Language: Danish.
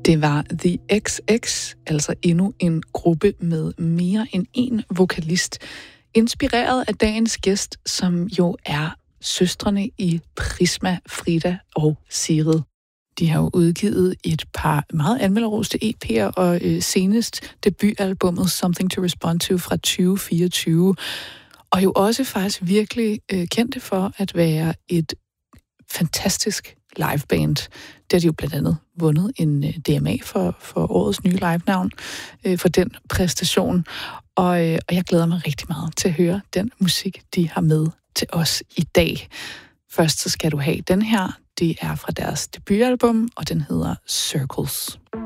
Det var The XX, altså endnu en gruppe med mere end en vokalist, inspireret af dagens gæst, som jo er søstrene i Prisma, Frida og Sigrid. De har jo udgivet et par meget anmelderroste EP'er og senest debutalbummet Something to Respond to fra 2024. Og jo også faktisk virkelig kendte for at være et fantastisk liveband. Det har de jo blandt andet vundet en DMA for årets nye livenavn for den præstation. Og jeg glæder mig rigtig meget til at høre den musik, de har med til os i dag. Først så skal du have den her. Det er fra deres debutalbum, og den hedder Circles.